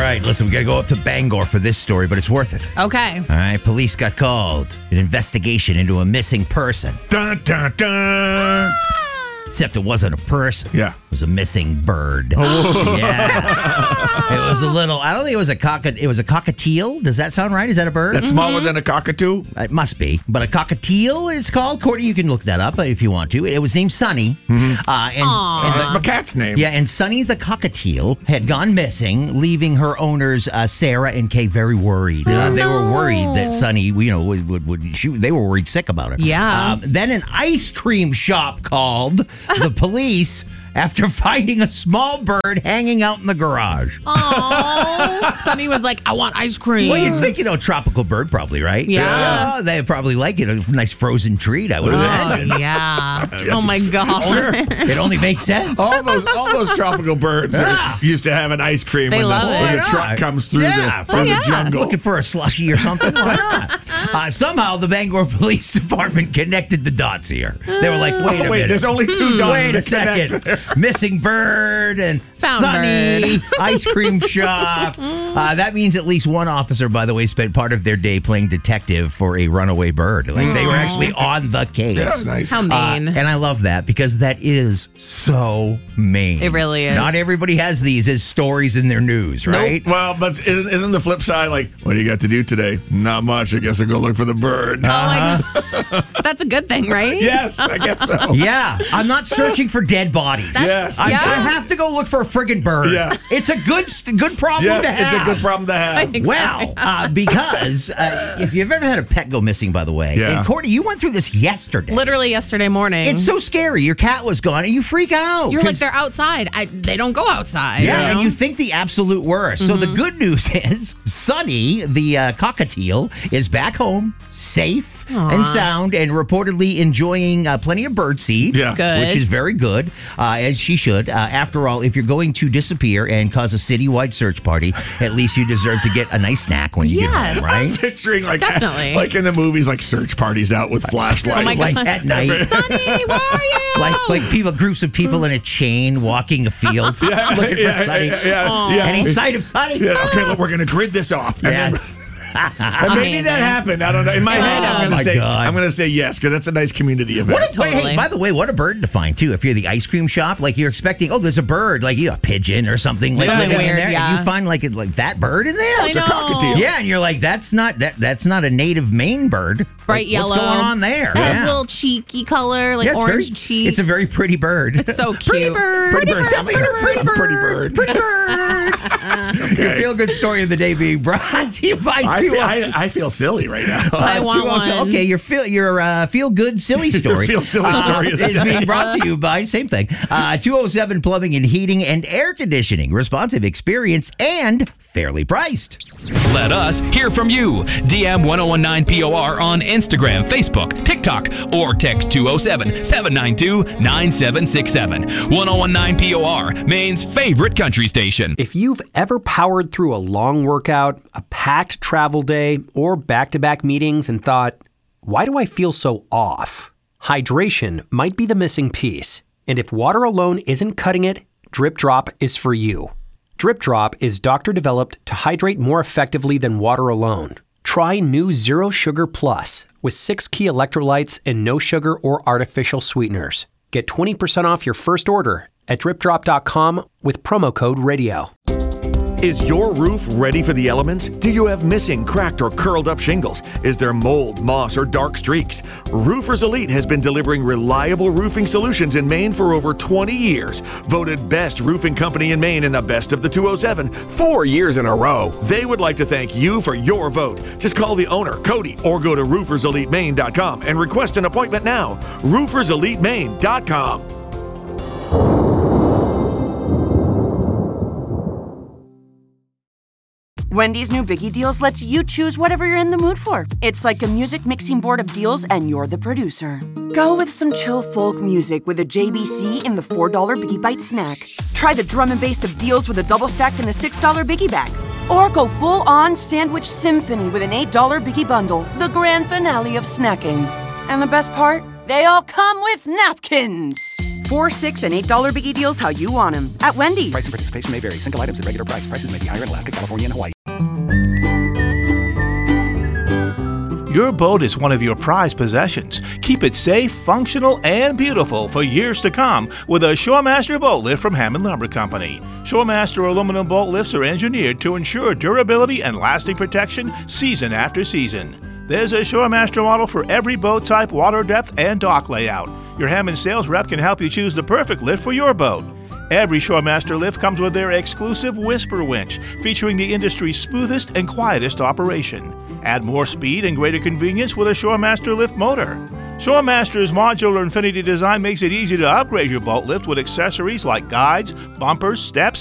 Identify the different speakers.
Speaker 1: right, listen, we got to go up to Bangor for this story, but it's worth it.
Speaker 2: Okay.
Speaker 1: All right, police got called. An investigation into a missing person.
Speaker 3: Dun, dun, dun.
Speaker 1: Except it wasn't a person.
Speaker 3: Yeah.
Speaker 1: It was a missing bird. Oh. Yeah. It was a little, I don't think it was a cockatiel. Does that sound right? Is that a bird?
Speaker 3: That's smaller than a cockatoo?
Speaker 1: It must be. But a cockatiel it's called. Courtney, you can look that up if you want to. It was named Sunny.
Speaker 3: And that's my cat's name.
Speaker 1: Yeah, and Sunny the cockatiel had gone missing, leaving her owners, Sarah and Kay, very worried. They were worried that Sunny, they were worried sick about her.
Speaker 2: Yeah.
Speaker 1: Then an ice cream shop called the police after finding a small bird hanging out in the garage.
Speaker 2: Oh, Sunny was like, I want ice cream.
Speaker 1: Well, you'd think, tropical bird probably, right?
Speaker 2: Yeah.
Speaker 1: They probably like it. A nice frozen treat, I would imagine.
Speaker 2: Yeah. Oh, my gosh.
Speaker 1: Sure. It only makes sense.
Speaker 3: All those tropical birds used to have an ice cream when the truck comes through the jungle.
Speaker 1: Looking for a slushie or something? Why not? Somehow the Bangor Police Department connected the dots here. They were like, wait a minute.
Speaker 3: There's only two dots.
Speaker 1: Wait a second. Missing bird and
Speaker 2: Found
Speaker 1: Sunny
Speaker 2: bird.
Speaker 1: ice cream shop. That means at least one officer, by the way, spent part of their day playing detective for a runaway bird. Like they were actually on the case.
Speaker 3: Yeah, nice.
Speaker 2: How mean.
Speaker 1: And I love that because that is so mean.
Speaker 2: It really is.
Speaker 1: Not everybody has these as stories in their news, right?
Speaker 3: Well, but isn't the flip side like, what do you got to do today? Not much. I guess I'll go look for the bird.
Speaker 2: Oh, my God. That's a good thing, right?
Speaker 3: Yes, I guess so.
Speaker 1: Yeah, I'm not searching for dead bodies.
Speaker 3: Yes.
Speaker 1: I have to go look for a friggin' bird.
Speaker 3: Yeah.
Speaker 1: It's a good problem
Speaker 3: Yes,
Speaker 1: to have.
Speaker 3: it's a good problem to have.
Speaker 1: Well, because if you've ever had a pet go missing, by the way, and Courtney, you went through this yesterday.
Speaker 2: Literally yesterday morning.
Speaker 1: It's so scary. Your cat was gone, and you freak out.
Speaker 2: You're like, they're outside. They don't go outside.
Speaker 1: Yeah, and you think the absolute worst. So the good news is Sunny, the cockatiel, is back home, safe and sound, and reportedly enjoying plenty of birdseed,
Speaker 2: Good.
Speaker 1: which is very good, as she should. After all, if you're going to disappear and cause a citywide search party, at least you deserve to get a nice snack when you get home, right?
Speaker 3: I'm picturing
Speaker 2: Definitely.
Speaker 3: like in the movies, like search parties out with flashlights.
Speaker 2: Oh my God.
Speaker 1: Like at night.
Speaker 2: Sunny, where are you?
Speaker 1: Like groups of people in a chain walking a field looking for Sunny. Any sight of Sunny?
Speaker 3: Yeah, okay, look, we're going to grid this off. And then, and maybe
Speaker 2: Amazing.
Speaker 3: that happened. I don't know. In my head, I'm going to say yes because that's a nice community event.
Speaker 1: Hey, by the way, what a bird to find too. If you're the ice cream shop, like you're expecting, there's a bird, like a pigeon or something like
Speaker 2: Something
Speaker 1: that
Speaker 2: weird,
Speaker 1: in there,
Speaker 2: yeah.
Speaker 1: and you find like that bird in there.
Speaker 3: It's a cockatiel.
Speaker 1: Yeah, and you're like, that's not a native Maine bird.
Speaker 2: Bright yellow.
Speaker 1: What's going on there?
Speaker 2: It has a little cheeky color, like
Speaker 1: it's
Speaker 2: orange cheeks.
Speaker 1: It's a very pretty bird.
Speaker 2: It's so cute.
Speaker 1: Pretty bird.
Speaker 3: Pretty bird.
Speaker 1: Tell me her pretty bird.
Speaker 3: Pretty bird.
Speaker 1: Pretty bird. Your feel-good story of the day being brought to you by
Speaker 3: I feel silly right now.
Speaker 2: I want one.
Speaker 1: Okay, your feel-good silly story.
Speaker 3: Feel silly story of the
Speaker 1: is
Speaker 3: day.
Speaker 1: being brought to you by same thing. 207 Plumbing and Heating and Air Conditioning, responsive experience and fairly priced.
Speaker 4: Let us hear from you. DM 1019POR on Instagram, Facebook, TikTok, or text 207-792-9767. 1019POR, Maine's favorite country station.
Speaker 5: If you've ever powered through a long workout, a packed travel day, or back-to-back meetings and thought, why do I feel so off? Hydration might be the missing piece. And if water alone isn't cutting it, Drip Drop is for you. Drip Drop is doctor-developed to hydrate more effectively than water alone. Try new Zero Sugar Plus with 6 key electrolytes and no sugar or artificial sweeteners. Get 20% off your first order at dripdrop.com with promo code RADIO.
Speaker 3: Is your roof ready for the elements? Do you have missing, cracked, or curled up shingles? Is there mold, moss, or dark streaks? Roofers Elite has been delivering reliable roofing solutions in Maine for over 20 years. Voted best roofing company in Maine in the Best of the 207 4 years in a row. They would like to thank you for your vote. Just call the owner, Cody, or go to rooferselitemaine.com and request an appointment now. rooferselitemaine.com.
Speaker 6: Wendy's new Biggie Deals lets you choose whatever you're in the mood for. It's like a music mixing board of deals, and you're the producer. Go with some chill folk music with a JBC in the $4 Biggie Bite snack. Try the drum and bass of deals with a double stack in the $6 Biggie Bag. Or go full-on sandwich symphony with an $8 Biggie Bundle, the grand finale of snacking. And the best part? They all come with napkins. $4, $6, and $8 biggie deals how you want them at Wendy's.
Speaker 7: Price and participation may vary. Single items at regular price. Prices may be higher in Alaska, California, and Hawaii.
Speaker 8: Your boat is one of your prized possessions. Keep it safe, functional, and beautiful for years to come with a Shoremaster boat lift from Hammond Lumber Company. Shoremaster aluminum boat lifts are engineered to ensure durability and lasting protection season after season. There's a Shoremaster model for every boat type, water depth, and dock layout. Your Hammond sales rep can help you choose the perfect lift for your boat. Every Shoremaster lift comes with their exclusive Whisper winch, featuring the industry's smoothest and quietest operation. Add more speed and greater convenience with a Shoremaster lift motor. Shoremaster's modular Infinity design makes it easy to upgrade your boat lift with accessories like guides, bumpers, steps,